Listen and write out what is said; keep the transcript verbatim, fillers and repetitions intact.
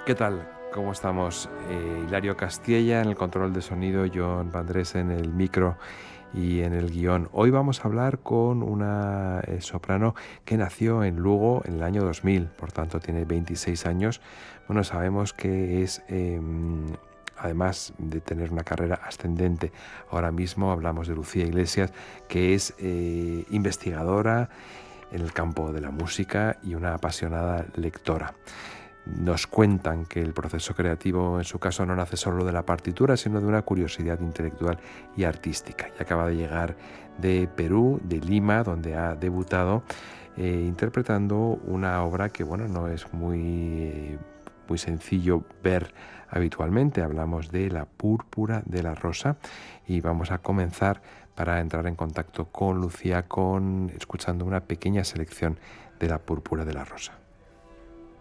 ¿Qué tal? ¿Cómo estamos? Eh, Hilario Castilla en el control de sonido, John Vandrés en el micro y en el guión. Hoy vamos a hablar con una eh, soprano que nació en Lugo en el año dos mil, por tanto tiene veintiséis años. Bueno, sabemos que es, eh, además de tener una carrera ascendente, ahora mismo hablamos de Lucía Iglesias, que es eh, investigadora en el campo de la música y una apasionada lectora. Nos cuentan que el proceso creativo en su caso no nace solo de la partitura, sino de una curiosidad intelectual y artística. Y acaba de llegar de Perú, de Lima, donde ha debutado eh, interpretando una obra que, bueno, no es muy, eh, muy sencillo ver habitualmente. Hablamos de La Púrpura de la Rosa y vamos a comenzar para entrar en contacto con Lucía, con, escuchando una pequeña selección de La Púrpura de la Rosa.